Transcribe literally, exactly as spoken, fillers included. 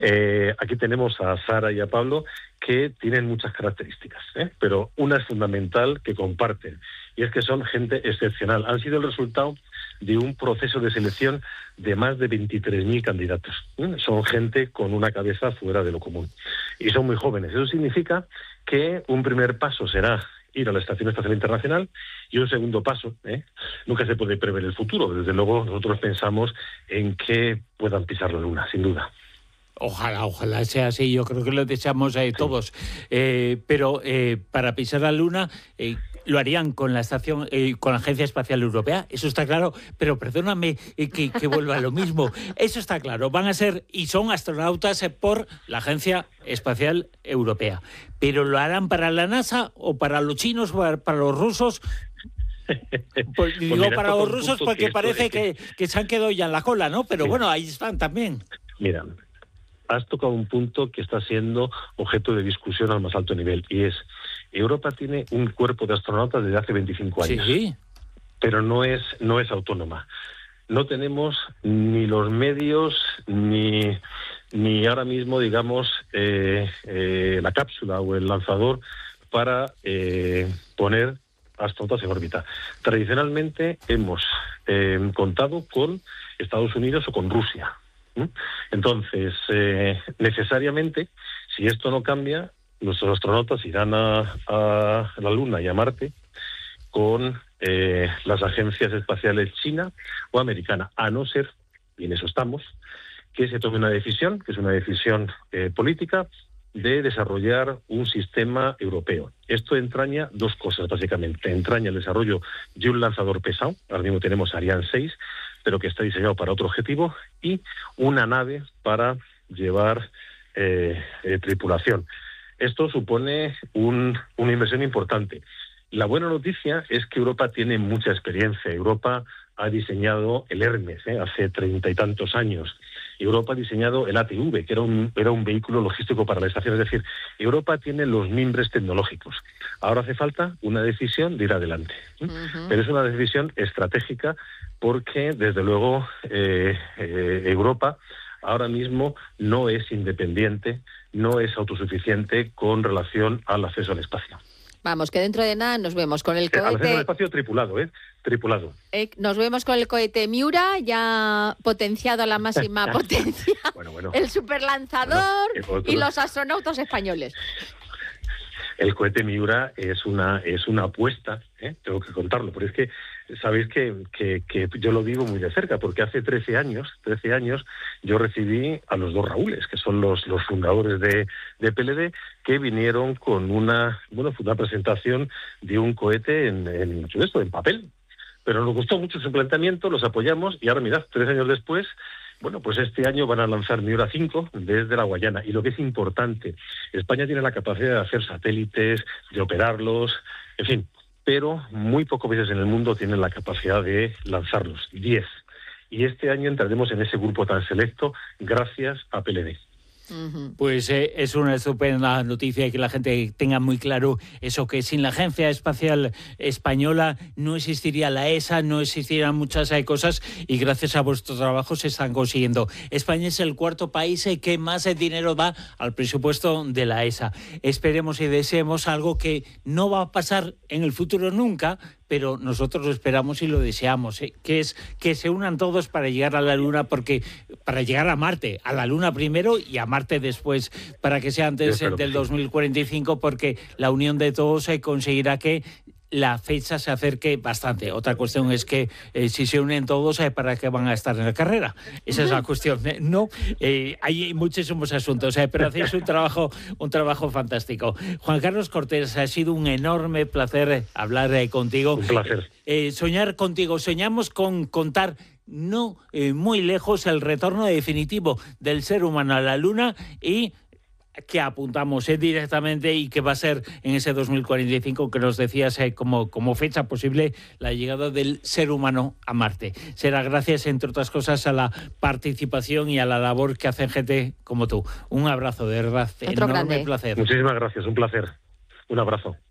Eh, aquí tenemos a Sara y a Pablo, que tienen muchas características, ¿eh? pero una es fundamental que comparten, y es que son gente excepcional. Han sido el resultado de un proceso de selección de más de veintitrés mil candidatos. ¿eh? Son gente con una cabeza fuera de lo común. Y son muy jóvenes. Eso significa que un primer paso será ir a la Estación Espacial Internacional, y un segundo paso, ¿eh? nunca se puede prever el futuro. Desde luego, nosotros pensamos en que puedan pisar la Luna, sin duda. Ojalá, ojalá sea así, yo creo que lo deseamos eh, todos. Eh, pero eh, para pisar la Luna eh, lo harían con la estación, eh, con la Agencia Espacial Europea, eso está claro, pero perdóname eh, que, que vuelva a lo mismo. Eso está claro, van a ser y son astronautas eh, por la Agencia Espacial Europea. Pero ¿lo harán para la NASA o para los chinos, para, para los rusos? Pues, digo, pues mira, para los rusos porque que parece que, que, que se han quedado ya en la cola, ¿no? Pero sí. Bueno, ahí están también. Mira, has tocado un punto que está siendo objeto de discusión al más alto nivel, y es, Europa tiene un cuerpo de astronautas desde hace veinticinco años, sí. pero no es, no es autónoma. No tenemos ni los medios, ni, ni ahora mismo, digamos, eh, eh, la cápsula o el lanzador para eh, poner astronautas en órbita. Tradicionalmente hemos eh, contado con Estados Unidos o con Rusia. Entonces, eh, necesariamente, si esto no cambia, nuestros astronautas irán a, a la Luna y a Marte con eh, las agencias espaciales china o americana, a no ser, y en eso estamos, que se tome una decisión, que es una decisión eh, política, de desarrollar un sistema europeo. Esto entraña dos cosas, básicamente. Entraña el desarrollo de un lanzador pesado, ahora mismo tenemos Ariane seis, pero que está diseñado para otro objetivo, y una nave para llevar eh, eh, tripulación. Esto supone un, una inversión importante. La buena noticia es que Europa tiene mucha experiencia. Europa ha diseñado el Hermes ¿eh? hace treinta y tantos años. Europa ha diseñado el A T V, que era un, era un vehículo logístico para la estación. Es decir, Europa tiene los mimbres tecnológicos. Ahora hace falta una decisión de ir adelante. ¿eh? Uh-huh. Pero es una decisión estratégica porque, desde luego, eh, eh, Europa ahora mismo no es independiente, no es autosuficiente con relación al acceso al espacio. Vamos, que dentro de nada nos vemos con el cohete... Al acceso al espacio tripulado, ¿eh? Tripulado. Eh, nos vemos con el cohete Miura, ya potenciado a la máxima potencia. Bueno, bueno. El superlanzador bueno, y los astronautas españoles. El cohete Miura es una es una apuesta, ¿eh? tengo que contarlo, pero es que sabéis que, que, que yo lo vivo muy de cerca, porque hace trece años, trece años, yo recibí a los dos Raúles, que son los, los fundadores de, de P L D, que vinieron con una, bueno, una presentación de un cohete en, en, esto, en papel. Pero nos gustó mucho su planteamiento, los apoyamos, y ahora mirad, tres años después, bueno, pues este año van a lanzar Miura cinco desde la Guayana. Y lo que es importante, España tiene la capacidad de hacer satélites, de operarlos, en fin, pero muy pocos países en el mundo tienen la capacidad de lanzarlos, diez. Y este año entraremos en ese grupo tan selecto gracias a P L D. Pues eh, es una estupenda noticia y que la gente tenga muy claro eso, que sin la Agencia Espacial Española no existiría la E S A, no existirían muchas eh, cosas, y gracias a vuestro trabajo se están consiguiendo. España es el cuarto país eh, que más eh, dinero da al presupuesto de la E S A. Esperemos y deseemos algo que no va a pasar en el futuro nunca, pero nosotros lo esperamos y lo deseamos, ¿eh? que es que se unan todos para llegar a la Luna, porque para llegar a Marte, a la Luna primero y a Marte después, para que sea antes del dos mil cuarenta y cinco, porque la unión de todos eh, conseguirá que la fecha se acerque bastante. Otra cuestión es que eh, si se unen todos, eh, ¿para qué van a estar en la carrera? Esa es la cuestión, ¿eh? No, eh, hay muchísimos asuntos, eh, pero hacéis un trabajo, un trabajo fantástico. Juan Carlos Cortés, ha sido un enorme placer hablar eh, contigo. Un placer. Eh, soñar contigo, soñamos con contar no eh, muy lejos el retorno definitivo del ser humano a la Luna, y que apuntamos eh, directamente, y que va a ser en ese dos mil cuarenta y cinco que nos decías eh, como, como fecha posible la llegada del ser humano a Marte. Será gracias, entre otras cosas, a la participación y a la labor que hacen gente como tú. Un abrazo, de verdad. Otro enorme grande. placer. Muchísimas gracias, un placer. Un abrazo.